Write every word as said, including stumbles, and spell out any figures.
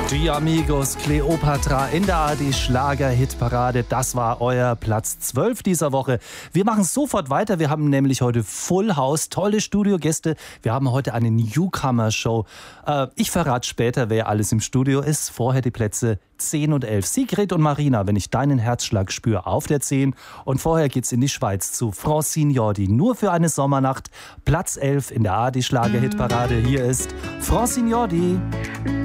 Die Amigos, Cleopatra in der A R D Schlager-Hitparade. Das war euer Platz zwölf dieser Woche. Wir machen sofort weiter. Wir haben nämlich heute Full House, tolle Studiogäste. Wir haben heute eine Newcomer-Show. Äh, ich verrate später, wer alles im Studio ist. Vorher die Plätze zehn und elf. Sigrid und Marina, wenn ich deinen Herzschlag spüre, auf der zehn. Und vorher geht's in die Schweiz zu Francine Jordi. Nur für eine Sommernacht. Platz elf in der A R D Schlager-Hitparade. Hier ist Francine Jordi.